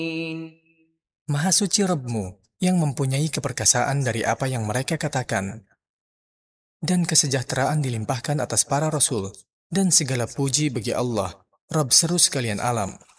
Maha suci Rabb-Mu yang mempunyai keperkasaan dari apa yang mereka katakan. Dan kesejahteraan dilimpahkan atas para rasul, dan segala puji bagi Allah, Rabb seru sekalian alam.